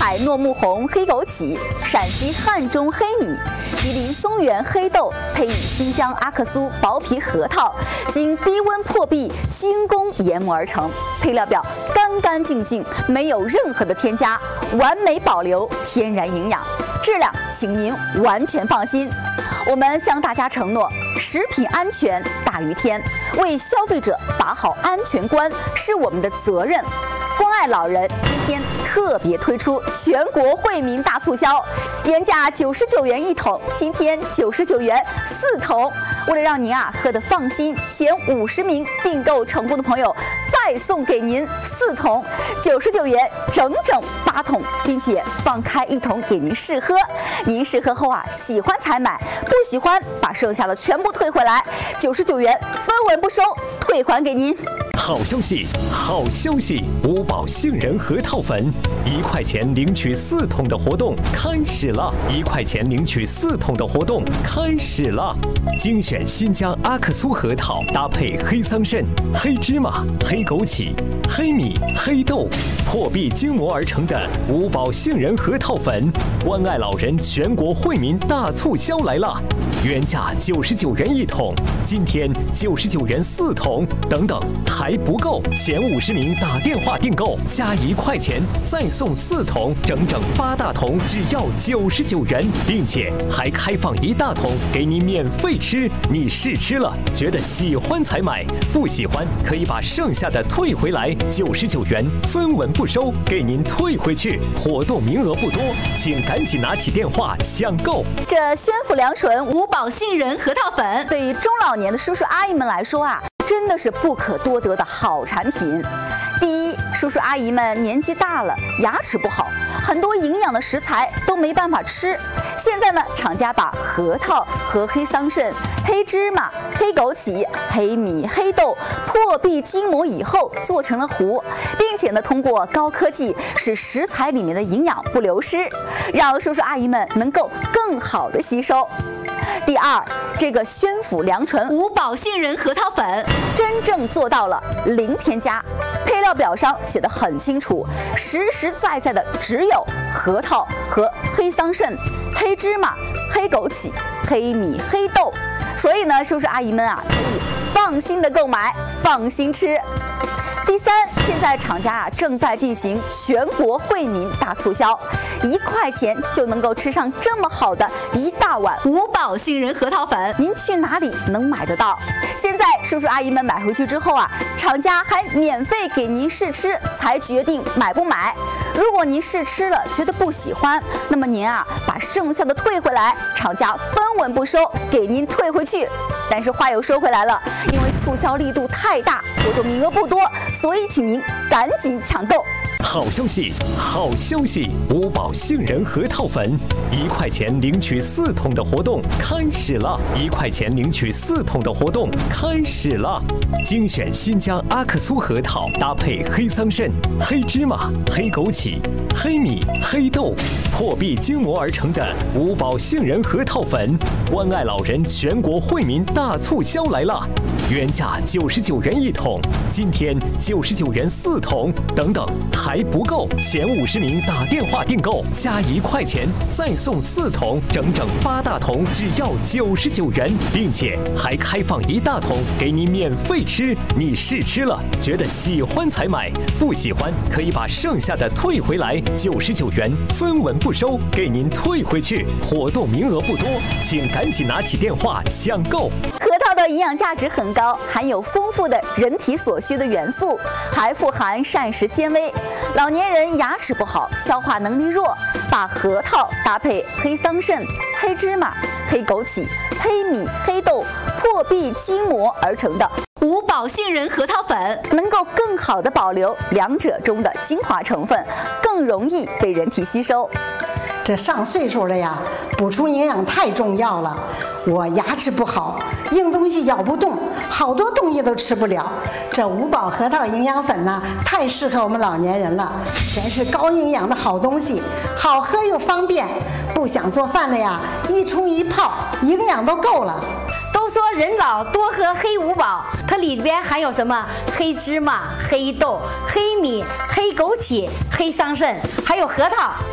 海糯木红黑枸杞，陕西汉中黑米，吉林松原黑豆，配以新疆阿克苏薄皮核桃，经低温破壁精工研磨而成。配料表干干净净，没有任何的添加，完美保留天然营养，质量请您完全放心。我们向大家承诺，食品安全大于天，为消费者把好安全关是我们的责任。关爱老人今天特别推出全国惠民大促销，原价99元1桶，今天99元4桶。为了让您喝得放心，前50名订购成功的朋友再送给您4桶，99元整整8桶，并且放开1桶给您试喝。您试喝后喜欢才买，不喜欢把剩下的全部退回来，99元分文不收，退还给您。 好消息，好消息！五宝杏仁核桃粉，1块钱领取4桶的活动开始了！1块钱领取4桶的活动开始了！精选新疆阿克苏核桃，搭配黑桑葚、黑芝麻、黑枸杞、黑米、黑豆，破壁精磨而成的五宝杏仁核桃粉，关爱老人全国惠民大促销来了！原价99元1桶，今天99元4桶，等等还不够，前50名打电话订购加1块钱再送4桶，整整8大桶，只要99元，并且还开放1大桶给你免费吃。你试吃了，觉得喜欢才买，不喜欢可以把剩下的退回来，99元分文不收，给您退回去。活动名额不多，请赶紧拿起电话抢购。 这宣府良醇五宝杏仁核桃粉，对于中老年的叔叔阿姨们来说真的是不可多得的好产品。第一，叔叔阿姨们年纪大了，牙齿不好，很多营养的食材都没办法吃。现在呢，厂家把核桃和黑桑葚、黑芝麻、黑枸杞、黑米、黑豆破壁精磨以后做成了糊，并且呢，通过高科技使食材里面的营养不流失，让叔叔阿姨们能够更好的吸收。第二，这个宣府良醇五宝杏仁核桃粉真正做到了零添加，配料表上写得很清楚，实实在在的只有核桃和黑桑葚、黑芝麻、黑枸杞、黑米、黑豆，所以呢，叔叔阿姨们可以放心的购买，放心吃。第三，现在厂家正在进行全国惠民大促销，1块钱就能够吃上这么好的1大碗五宝杏仁核桃粉，您去哪里能买得到？现在叔叔阿姨们买回去之后厂家还免费给您试吃，才决定买不买。如果您试吃了觉得不喜欢，那么您把剩下的退回来，厂家分文不收，给您退回去。但是话又说回来了，因为促销力度太大，活动名额不多，所以请您赶紧抢购。 好消息，好消息！五宝杏仁核桃粉，1块钱领取4桶的活动开始了！1块钱领取4桶的活动开始了！精选新疆阿克苏核桃，搭配黑桑葚、黑芝麻、黑枸杞、黑米、黑豆，破壁精磨而成的五宝杏仁核桃粉，关爱老人全国惠民大促销来了！原价99元1桶，今天99元4桶，等等还不够，前50名打电话订购加1块钱再送4桶，整整8大桶，只要99元，并且还开放1大桶给你免费吃。你试吃了，觉得喜欢才买，不喜欢可以把剩下的退回来，99元分文不收，给您退回去。活动名额不多，请赶紧拿起电话抢购。 核桃的营养价值很高，含有丰富的人体所需的元素，还富含膳食纤维。老年人牙齿不好，消化能力弱，把核桃搭配黑桑葚、黑芝麻、黑枸杞、黑米、黑豆破壁精磨而成的五宝杏仁核桃粉，能够更好的保留两者中的精华成分，更容易被人体吸收。 这上岁数了呀，补充营养太重要了。我牙齿不好，硬东西咬不动，好多东西都吃不了。这五宝核桃营养粉呢，太适合我们老年人了，全是高营养的好东西，好喝又方便。不想做饭了呀，一冲一泡，营养都够了。 都说人老多喝黑五宝，它里边含有什么？黑芝麻、黑豆、黑米、黑枸杞、黑桑葚，还有核桃。